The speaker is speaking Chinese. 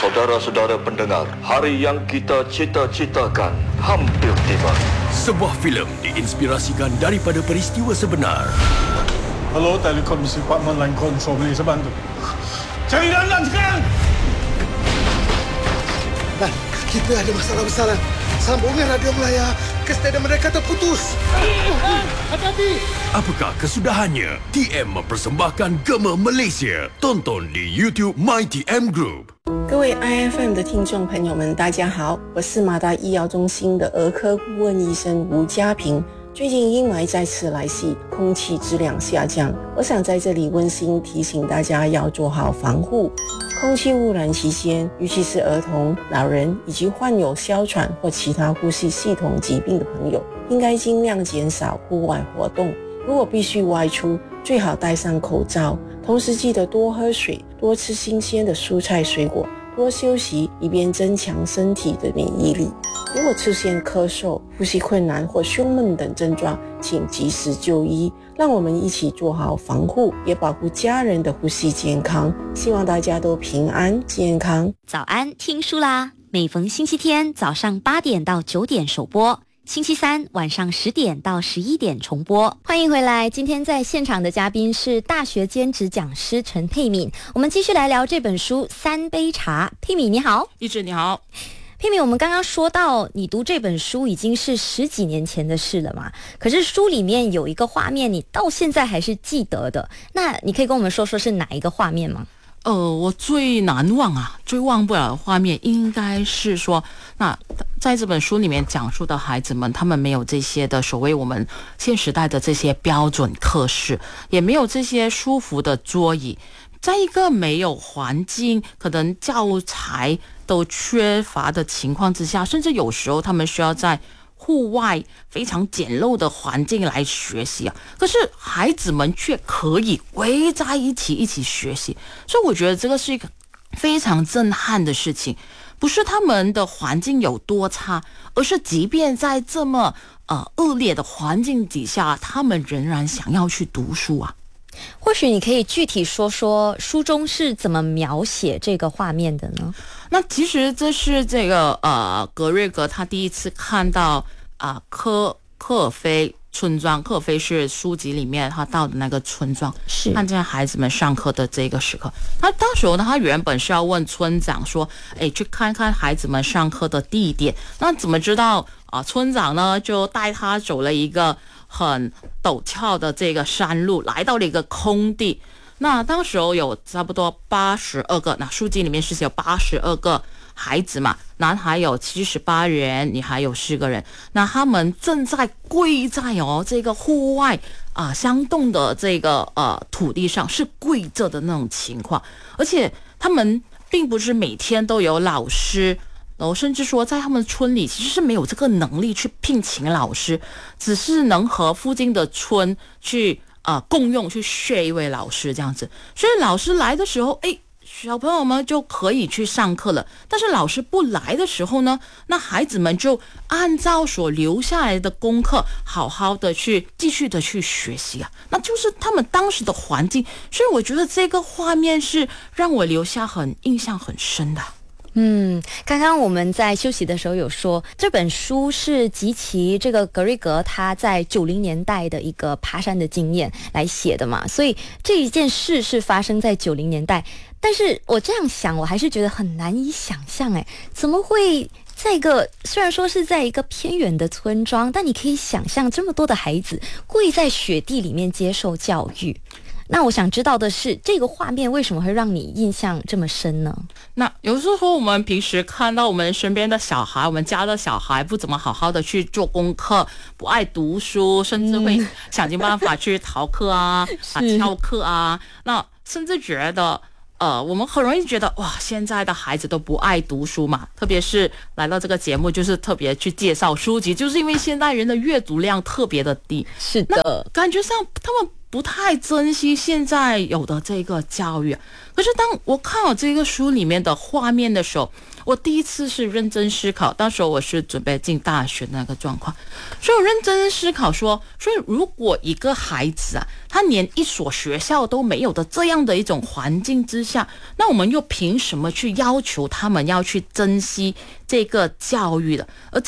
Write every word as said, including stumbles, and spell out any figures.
Saudara-saudara pendengar, hari yang kita cita-citakan hampir tiba. Sebuah filem diinspirasikan daripada peristiwa sebenar. Hello, Telekomisi Department Line Control, boleh saya bantu? Cari Lanlan sekarang! Lan, kita ada masalah besar. Sambungan radio Melaya ke stadium mereka terputus. Hati-hati! Apakah kesudahannya? T M mempersembahkan Gema Malaysia. Tonton di YouTube My T M Group。 各位 I F M 的听众朋友们，大家好，我是马大医药中心的儿科顾问医生吴家平。最近阴霾再次来袭，空气质量下降，我想在这里温馨提醒大家要做好防护。空气污染期间，尤其是儿童、老人以及患有哮喘或其他呼吸系统疾病的朋友，应该尽量减少户外活动。如果必须外出，最好戴上口罩，同时记得多喝水，多吃新鲜的蔬菜水果，多休息，以便增强身体的免疫力。如果出现咳嗽、呼吸困难或胸闷等症状，请及时就医。让我们一起做好防护，也保护家人的呼吸健康。希望大家都平安健康。 早安，听书啦！每逢星期天早上八点到九点首播，星期三晚上十点到十一点重播。欢迎回来，今天在现场的嘉宾是大学兼职讲师陈佩敏。我们继续来聊这本书《三杯茶》。佩敏你好。 一直你好。 佩敏，我们刚刚说到你读这本书已经是十几年前的事了嘛，可是书里面有一个画面你到现在还是记得的，那你可以跟我们说说是哪一个画面吗？ 呃，我最难忘啊，最忘不了的画面应该是说，那在这本书里面讲述的孩子们，他们没有这些的所谓我们现时代的这些标准课室，也没有这些舒服的桌椅，在一个没有环境，可能教材都缺乏的情况之下，甚至有时候他们需要在户外非常简陋的环境来学习啊，可是孩子们却可以围在一起一起学习，所以我觉得这个是一个非常震撼的事情。不是他们的环境有多差，而是即便在这么呃恶劣的环境底下，他们仍然想要去读书啊。 或许你可以具体说说书中是怎么描写这个画面的呢？ 那其实这是这个呃格瑞格他第一次看到啊、呃、科科尔菲村庄，科尔菲是书籍里面他到的那个村庄， 是看见孩子们上课的这个时刻。他当时呢，他原本是要问村长说，哎，去看看孩子们上课的地点。那怎么知道啊、呃？村长呢就带他走了一个很陡峭的这个山路，来到了一个空地。那当时候有差不多八十二个，那书籍里面是写有八十二个孩子嘛，男孩有七十八人，女孩有四个人。那他们正在跪在哦这个户外啊相动的这个呃土地上，是跪着的那种情况，而且他们并不是每天都有老师。然后甚至说在他们村里其实是没有这个能力去聘请老师，只是能和附近的村去呃共用去share一位老师这样子。所以老师来的时候，哎，小朋友们就可以去上课了。但是老师不来的时候呢，那孩子们就按照所留下来的功课好好的去继续的去学习啊，那就是他们当时的环境。所以我觉得这个画面是让我留下很印象很深的。 嗯，刚刚我们在休息的时候有说，这本书是集齐这个格瑞格他在九零年代的一个爬山的经验来写的嘛，所以这一件事是发生在九零年代。但是我这样想，我还是觉得很难以想象，哎，怎么会在一个虽然说是在一个偏远的村庄，但你可以想象这么多的孩子跪在雪地里面接受教育。那我想知道的是，这个画面为什么会让你印象这么深呢？ 那有时候我们平时看到我们身边的小孩，我们家的小孩不怎么好好的去做功课，不爱读书，甚至会想尽办法去逃课啊、啊翘课啊，那甚至觉得呃，我们很容易觉得哇，现在的孩子都不爱读书嘛，特别是来到这个节目，就是特别去介绍书籍，就是因为现代人的阅读量特别的低， 是的， 感觉上他们不太珍惜现在有的这个教育。可是当我看了这个书里面的画面的时候，我第一次是认真思考，当时我是准备进大学的那个状况，所以我认真思考说，所以如果一个孩子啊，他连一所学校都没有的这样的一种环境之下，那我们又凭什么去要求他们要去珍惜这个教育的？而